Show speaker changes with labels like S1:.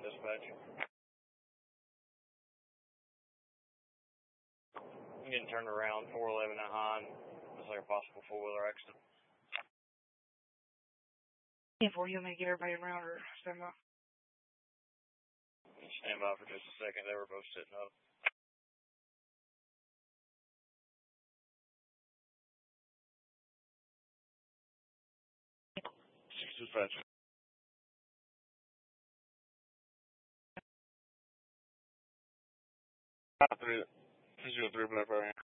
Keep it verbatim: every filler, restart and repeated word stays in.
S1: dispatch. I'm getting turned around, four eleven at Hahn. Looks like a possible four-wheeler accident.
S2: ten four, you want me to get everybody around or stand by?
S1: Stand by for just a second. They were both sitting up. six dispatch. three zero three Black Friday.